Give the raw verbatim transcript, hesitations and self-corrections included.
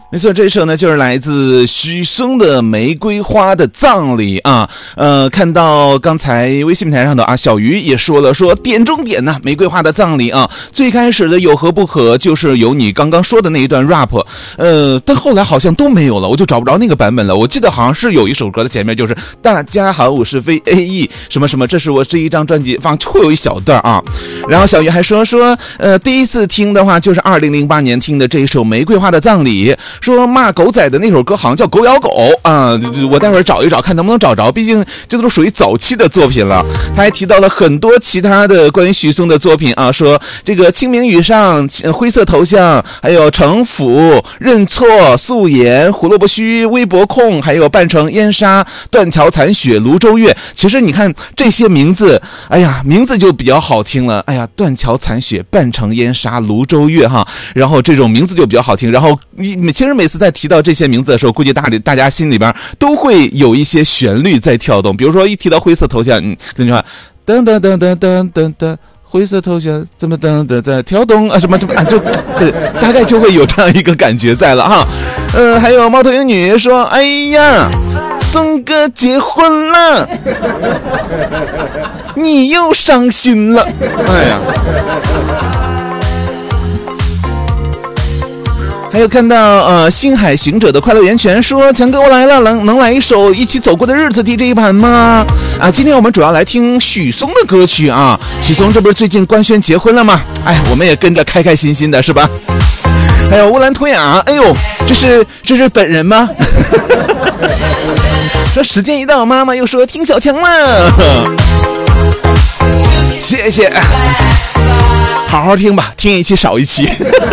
没错，这首呢就是来自许嵩的《玫瑰花的葬礼》啊。呃，看到刚才微信平台上的啊，小鱼也说了，说点中点呢，《玫瑰花的葬礼》啊，最开始的有何不可就是有你刚刚说的那一段 rap， 呃，但后来好像都没有了，我就找不着那个版本了。我记得好像是有一首歌的前面就是大家好，我是非 A E 什么什么，这是我这一张专辑，放会有一小段啊。然后小鱼还说说，呃，第一次听的话就是二零零八年听的这一首《玫瑰花的葬礼》。说骂狗仔的那首歌好像叫狗咬狗啊，我待会儿找一找看能不能找着，毕竟这都是属于早期的作品了。他还提到了很多其他的关于许嵩的作品啊，说这个清明雨上、灰色头像，还有城府、认错、素颜、胡萝卜须、微博控，还有半城烟沙、断桥残雪、泸州月。其实你看这些名字，哎呀，名字就比较好听了。哎呀，断桥残雪、半城烟沙、泸州月哈，然后这种名字就比较好听。然后其实每次在提到这些名字的时候，估计大大家心里边都会有一些旋律在跳动。比如说一提到灰色头像，嗯，跟你说噔噔噔噔噔噔噔，灰色头像怎么噔噔在跳动啊什么什么啊，就对，大概就会有这样一个感觉在了哈。呃，还有猫头鹰女说，哎呀，宋哥结婚了，你又伤心了，哎呀。还有看到呃星海行者的快乐源泉说，强哥我来了，能能来一首一起走过的日子 D J 盘吗？啊，今天我们主要来听许嵩的歌曲啊。许嵩这不是最近官宣结婚了吗？哎，我们也跟着开开心心的是吧？还有乌兰图雅，哎呦，这是这是本人吗？说时间一到，妈妈又说听小强了，谢谢，好好听吧，听一期少一期。